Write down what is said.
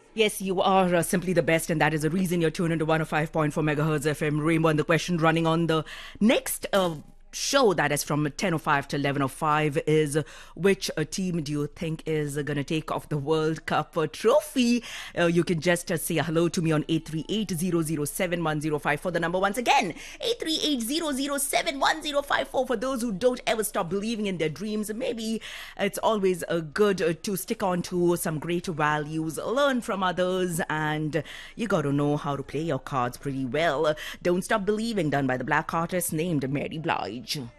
Yes, you are simply the best, and that is the reason you're tuned into 105.4 megahertz FM Rainbow. And the question running on the next show, that is from 10:05 to 11:05, is which team do you think is going to take off the World Cup trophy? You can just say hello to me on 838-007-1054. The number once again, 838-007-1054. For those who don't ever stop believing in their dreams, maybe it's always good to stick on to some great values, learn from others, and you got to know how to play your cards pretty well. Don't Stop Believing, done by the black artist named Mary Blige.